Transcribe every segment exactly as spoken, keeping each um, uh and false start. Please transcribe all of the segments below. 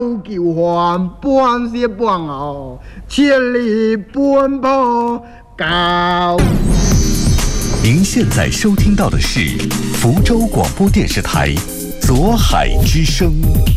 救还半死半活，千里奔波高。 您现在收听到的是福州广播电视台左海之声。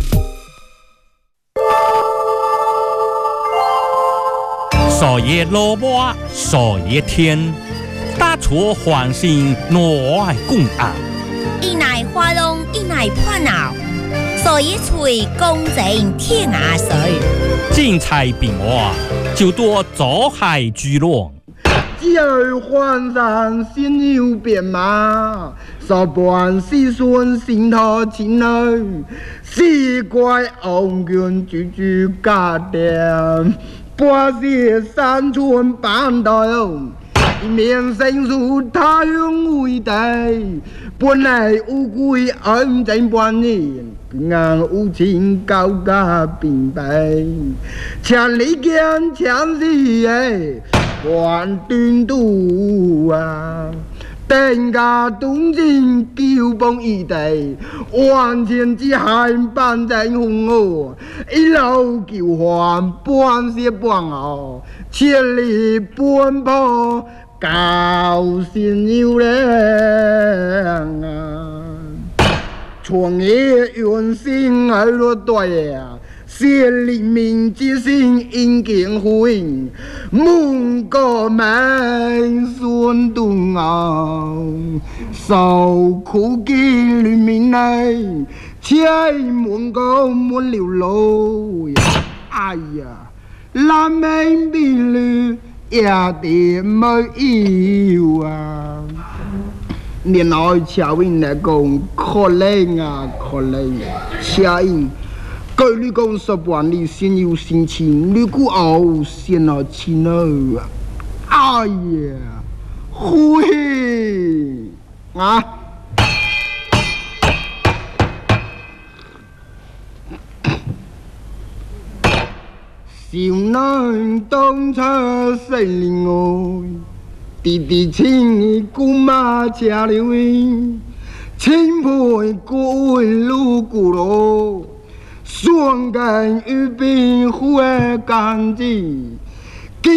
少爷萝卜少爷天，大厨欢心我爱共啊。 一奶花龙一奶破脑，少爷吹公正天涯水。 精彩变化就多左海聚落。 今儿换上新有变马，少半四孙心头情儿，四怪红军句句家店，八些山村板头，一面生疏太阳为地，本来乌龟安正半年。平安无情高家并备，千里间千里耶，万端渡啊！天家东京九崩一地，万千之海半正红河，一路救还半死半活，千里奔波高新有量啊！创业用心而落对啊，先黎明之心应见回，梦个门孙东啊，受苦见黎明来，切梦个梦流露呀，哎呀，南门边路也得没有啊。年来车运来讲，可能啊，可能车运。據你講十萬里先有先錢，你估後先有錢啊？哎呀，灰啊！少男當車四年外。弟弟情姑媽車了วิ่青配古路古羅雙間雨邊灰乾淨